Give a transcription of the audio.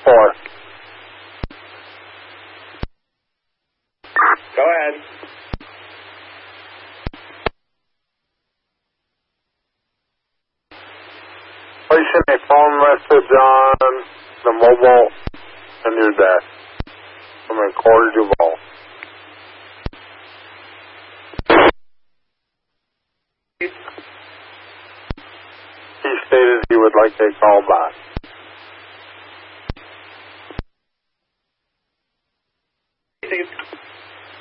4. Go ahead. Placing a phone message on the mobile on your desk from a Corey Duval. He stated he would like a call back.